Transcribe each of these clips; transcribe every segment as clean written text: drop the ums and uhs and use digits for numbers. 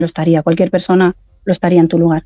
lo estaría, cualquier persona lo estaría en tu lugar.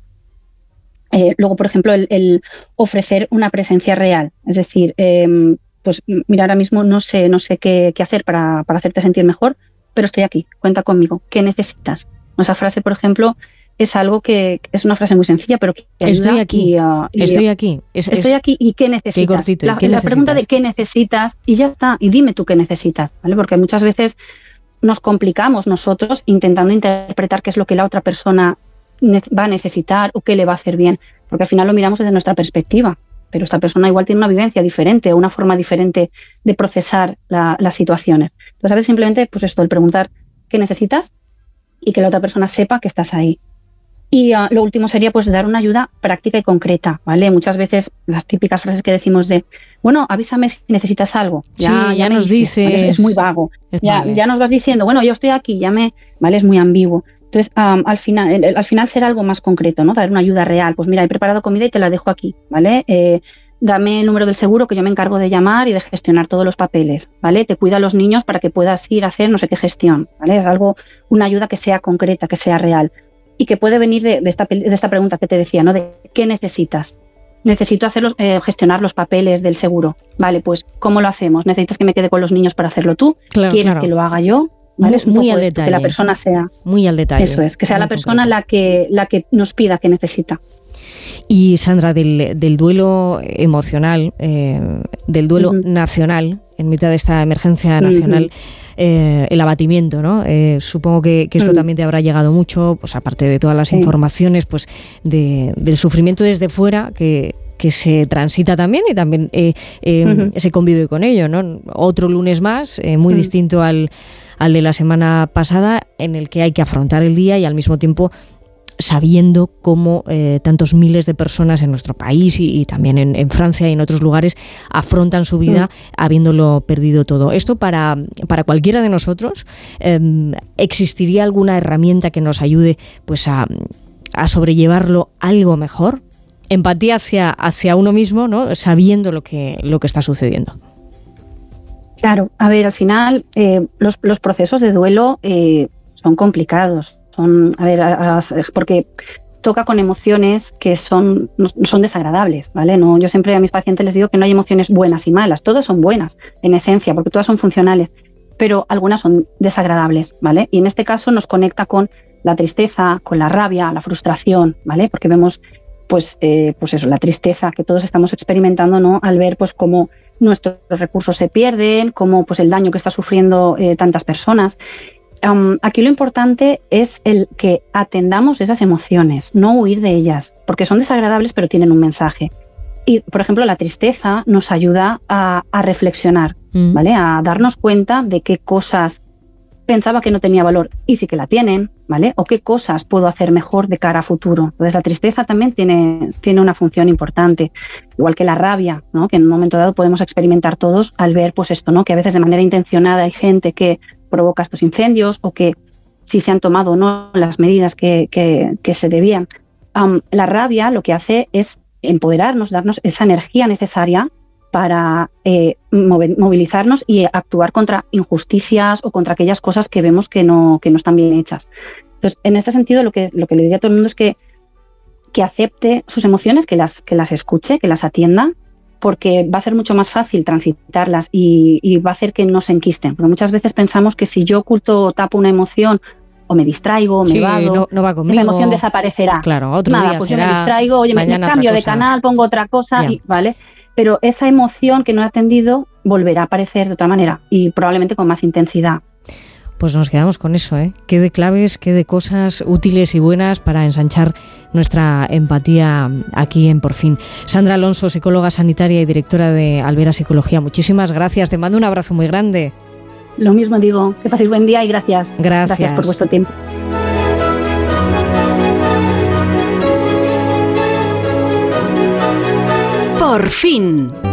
Luego, por ejemplo, el ofrecer una presencia real, es decir, pues mira, ahora mismo no sé qué hacer para hacerte sentir mejor, pero estoy aquí, cuenta conmigo, ¿qué necesitas? Esa frase, por ejemplo, es algo que es una frase muy sencilla, pero que ayuda. Estoy aquí, estoy aquí. Estoy aquí y ¿qué necesitas? Qué cortito, la pregunta de qué necesitas y ya está, y dime tú qué necesitas, ¿vale? Porque muchas veces nos complicamos nosotros intentando interpretar qué es lo que la otra persona va a necesitar o qué le va a hacer bien, porque al final lo miramos desde nuestra perspectiva, pero esta persona igual tiene una vivencia diferente o una forma diferente de procesar las situaciones. Entonces a veces simplemente pues esto, el preguntar qué necesitas y que la otra persona sepa que estás ahí. Y lo último sería pues dar una ayuda práctica y concreta, ¿vale? Muchas veces las típicas frases que decimos de, bueno, avísame si necesitas algo. Ya nos dices. ¿vale? Es muy vago. Ya nos vas diciendo, bueno, yo estoy aquí, ¿vale? Es muy ambiguo. Entonces, al final será algo más concreto, ¿no? Dar una ayuda real. Pues mira, he preparado comida y te la dejo aquí, ¿vale? Dame el número del seguro que yo me encargo de llamar y de gestionar todos los papeles, ¿vale? Te cuida a los niños para que puedas ir a hacer no sé qué gestión, ¿vale? Es una ayuda que sea concreta, que sea real. Y que puede venir de esta pregunta que te decía, ¿no? De ¿qué necesitas? Necesito gestionar los papeles del seguro. Vale, pues ¿cómo lo hacemos? ¿Necesitas que me quede con los niños para hacerlo tú? Claro, ¿Quieres que lo haga yo? ¿Vale? Muy al detalle. Que la persona sea... Muy al detalle. Eso es, que sea la persona la que nos pida que necesita. Y Sandra, del duelo emocional, del duelo nacional, en mitad de esta emergencia nacional, el abatimiento, ¿no? Supongo que esto también te habrá llegado mucho, pues aparte de todas las informaciones, pues del sufrimiento desde fuera que se transita también y también se convive con ello, ¿no? Otro lunes más, muy distinto al de la semana pasada, en el que hay que afrontar el día y al mismo tiempo sabiendo cómo tantos miles de personas en nuestro país y también en Francia y en otros lugares afrontan su vida habiéndolo perdido todo. Esto para cualquiera de nosotros, ¿existiría alguna herramienta que nos ayude pues a sobrellevarlo algo mejor? Empatía hacia uno mismo, ¿no? Sabiendo lo que está sucediendo. Claro, a ver, al final los procesos de duelo son complicados. Porque toca con emociones que son desagradables, ¿vale? No, yo siempre a mis pacientes les digo que no hay emociones buenas y malas, todas son buenas en esencia, porque todas son funcionales, pero algunas son desagradables, ¿vale? Y en este caso nos conecta con la tristeza, con la rabia, la frustración, ¿vale? Porque vemos, pues eso, la tristeza que todos estamos experimentando, ¿no? Al ver, pues, cómo nuestros recursos se pierden, cómo, pues, el daño que está sufriendo tantas personas. Aquí lo importante es el que atendamos esas emociones, no huir de ellas, porque son desagradables pero tienen un mensaje. Y, por ejemplo, la tristeza nos ayuda a reflexionar, ¿vale? A darnos cuenta de qué cosas pensaba que no tenía valor y sí que la tienen, ¿vale? O qué cosas puedo hacer mejor de cara a futuro. Entonces, la tristeza también tiene una función importante, igual que la rabia, ¿no? Que en un momento dado podemos experimentar todos al ver, pues esto, ¿no? Que a veces de manera intencionada hay gente que provoca estos incendios o que si se han tomado o no las medidas que se debían. La rabia lo que hace es empoderarnos, darnos esa energía necesaria para movilizarnos y actuar contra injusticias o contra aquellas cosas que vemos que no están bien hechas. Entonces, en este sentido, lo que le diría a todo el mundo es que acepte sus emociones, que las escuche, que las atienda, porque va a ser mucho más fácil transitarlas y va a hacer que no se enquisten. Porque muchas veces pensamos que si yo oculto o tapo una emoción o me distraigo, me evado, no va conmigo, esa emoción desaparecerá. Claro, otro día pues será, yo me distraigo, oye, me cambio de canal, pongo otra cosa, ¿vale? Pero esa emoción que no he atendido volverá a aparecer de otra manera y probablemente con más intensidad. Pues nos quedamos con eso, ¿eh? Qué de claves, qué de cosas útiles y buenas para ensanchar nuestra empatía aquí en Por Fin. Sandra Alonso, psicóloga sanitaria y directora de Albera Psicología, muchísimas gracias. Te mando un abrazo muy grande. Lo mismo digo, que paséis buen día y gracias. Gracias por vuestro tiempo. Por Fin.